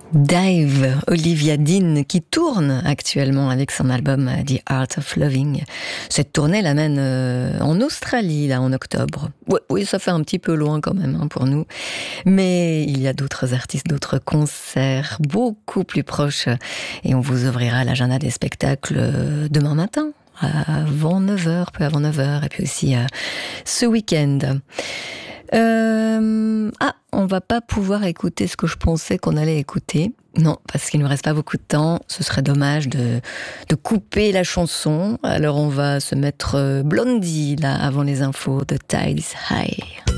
Dive, Olivia Dean, qui tourne actuellement avec son album The Art of Loving. Cette tournée l'amène en Australie, là, en octobre. Oui, ça fait un petit peu loin quand même pour nous. Mais il y a d'autres artistes, d'autres concerts beaucoup plus proches. Et on vous ouvrira l'agenda des spectacles demain matin, avant 9h, peu avant 9h, et puis aussi ce week-end. On va pas pouvoir écouter ce que je pensais qu'on allait écouter. Non, parce qu'il ne nous reste pas beaucoup de temps. Ce serait dommage de couper la chanson. Alors on va se mettre Blondie, là, avant les infos de Tide is High.